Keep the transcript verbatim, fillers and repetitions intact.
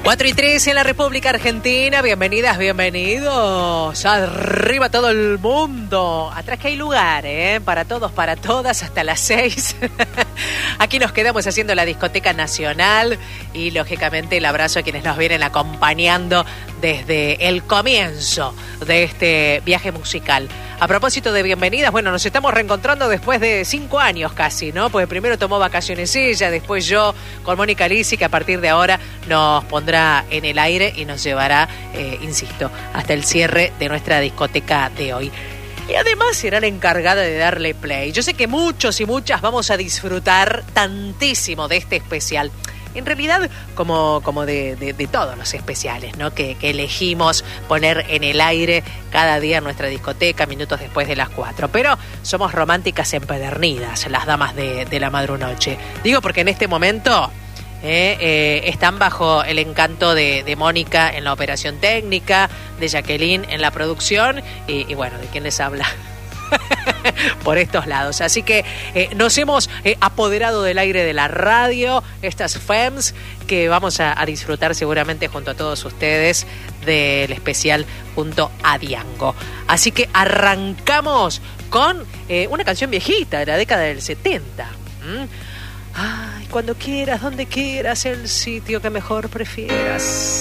cuatro y tres en la República Argentina. Bienvenidas, bienvenidos. Arriba todo el mundo. Atrás que hay lugar, ¿eh? Para todos, para todas, hasta las seis. Aquí nos quedamos haciendo la discoteca nacional y, lógicamente, el abrazo a quienes nos vienen acompañando desde el comienzo de este viaje musical. A propósito de bienvenidas, bueno, nos estamos reencontrando después de cinco años casi, ¿no? Pues primero tomó vacaciones ella, después yo con Mónica Lisi, que a partir de ahora nos pondrá en el aire y nos llevará, eh, insisto, hasta el cierre de nuestra discoteca de hoy. Y además será la encargada de darle play. Yo sé que muchos y muchas vamos a disfrutar tantísimo de este especial. En realidad, como, como de, de, de todos los especiales, ¿no? Que, que elegimos poner en el aire cada día en nuestra discoteca, minutos después de las cuatro. Pero somos románticas empedernidas, las damas de, de la madrunoche. Digo porque en este momento eh, eh, están bajo el encanto de, de Mónica en la operación técnica, de Jacqueline en la producción y, y bueno, de quién les habla. Por estos lados. Así que eh, nos hemos eh, apoderado del aire de la radio, estas Fems, que vamos a, a disfrutar seguramente junto a todos ustedes del especial junto a Diango. Así que arrancamos con eh, una canción viejita de la década del setenta. ¿Mm? Ay, cuando quieras, donde quieras, el sitio que mejor prefieras.